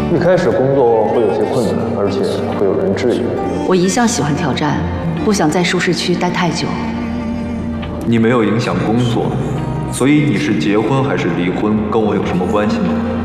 一开始工作会有些困难，而且会有人质疑。 我一向喜欢挑战，不想在舒适区待太久。 你没有影响工作，所以你是结婚还是离婚，跟我有什么关系吗？